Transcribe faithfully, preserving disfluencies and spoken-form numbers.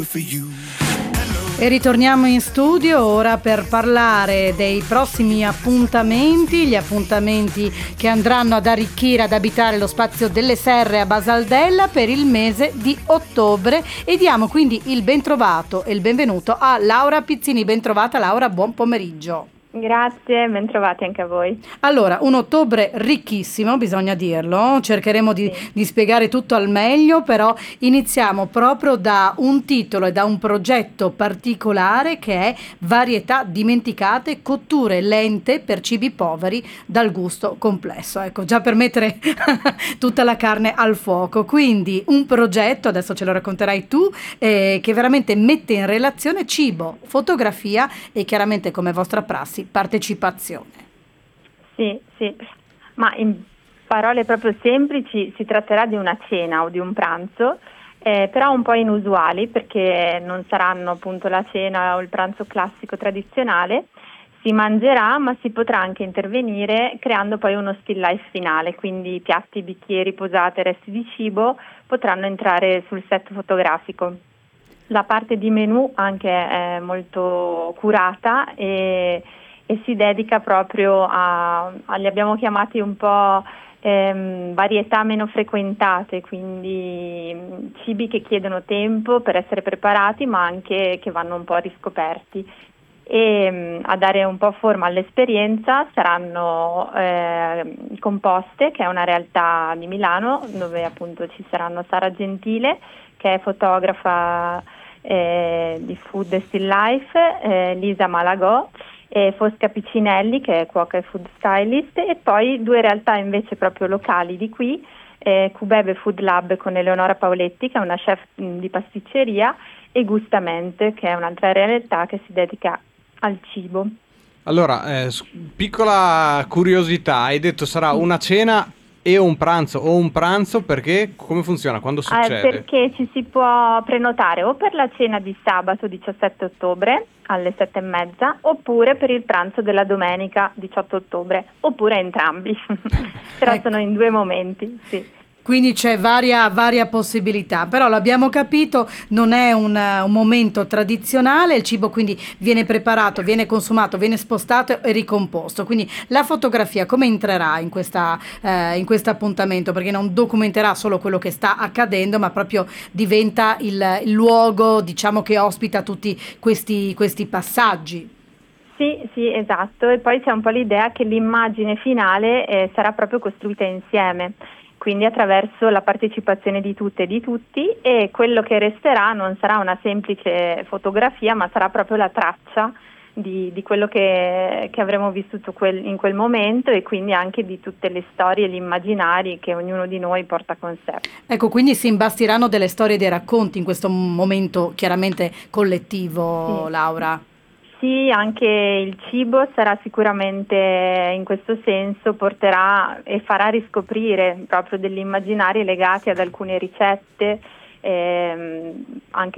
for you. E ritorniamo in studio ora per parlare dei prossimi appuntamenti, gli appuntamenti che andranno ad arricchire, ad abitare lo spazio delle Serre a Basaldella per il mese di ottobre, e diamo quindi il bentrovato e il benvenuto a Laura Pizzini. Bentrovata Laura, buon pomeriggio. Grazie, bentrovati anche a voi. Allora, un ottobre ricchissimo, bisogna dirlo, cercheremo di, Sì. di spiegare tutto al meglio, però iniziamo proprio da un titolo e da un progetto particolare che è Varietà dimenticate, cotture lente per cibi poveri dal gusto complesso. Ecco, già per mettere tutta la carne al fuoco. Quindi un progetto, adesso ce lo racconterai tu, eh, che veramente mette in relazione cibo, fotografia e chiaramente, come vostra prassi, partecipazione. Sì, sì, ma in parole proprio semplici si tratterà di una cena o di un pranzo, eh, però un po' inusuali, perché non saranno appunto la cena o il pranzo classico tradizionale. Si mangerà, ma si potrà anche intervenire creando poi uno still life finale, quindi piatti, bicchieri, posate, resti di cibo potranno entrare sul set fotografico. La parte di menù anche è molto curata e e si dedica proprio a, a li abbiamo chiamati un po' ehm, varietà meno frequentate, quindi mh, cibi che chiedono tempo per essere preparati, ma anche che vanno un po' riscoperti. E mh, a dare un po' forma all'esperienza saranno eh, Composte, che è una realtà di Milano, dove appunto ci saranno Sara Gentile, che è fotografa eh, di food e still life, eh, Lisa Malagò, e Fosca Piccinelli, che è cuoca e food stylist, e poi due realtà invece proprio locali di qui, eh, Cubebe Food Lab con Eleonora Paoletti, che è una chef mh, di pasticceria, e Gustamente, che è un'altra realtà che si dedica al cibo. Allora, eh, piccola curiosità, hai detto sarà una cena e un pranzo, o un pranzo perché? Come funziona? Quando succede? Eh, perché ci si può prenotare o per la cena di sabato diciassette ottobre alle sette e mezza, oppure per il pranzo della domenica diciotto ottobre, oppure entrambi. Però Ecco. sono in due momenti, sì. Quindi c'è varia, varia possibilità, però l'abbiamo capito, non è un, un momento tradizionale, il cibo quindi viene preparato, viene consumato, viene spostato e ricomposto. Quindi la fotografia come entrerà in questa, eh, in questo appuntamento? Perché non documenterà solo quello che sta accadendo, ma proprio diventa il, il luogo, diciamo, che ospita tutti questi, questi passaggi. Sì, sì, esatto, e poi c'è un po' l'idea che l'immagine finale eh, sarà proprio costruita insieme, quindi attraverso la partecipazione di tutte e di tutti, e quello che resterà non sarà una semplice fotografia, ma sarà proprio la traccia di, di quello che, che avremo vissuto quel, in quel momento, e quindi anche di tutte le storie e gli immaginari che ognuno di noi porta con sé. Ecco, quindi si imbastiranno delle storie e dei racconti in questo momento chiaramente collettivo, Sì. Laura. Sì, anche il cibo sarà sicuramente, in questo senso, porterà e farà riscoprire proprio degli immaginari legati ad alcune ricette, ehm, anche